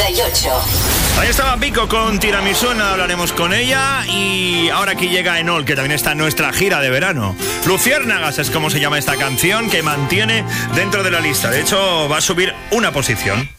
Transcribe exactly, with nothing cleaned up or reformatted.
treinta y ocho. Ahí estaba Pico con Tiramisú, nada hablaremos con ella. Y ahora aquí llega Enol, que también está en nuestra gira de verano. Luciérnagas es como se llama esta canción, que mantiene dentro de la lista. De hecho, va a subir una posición.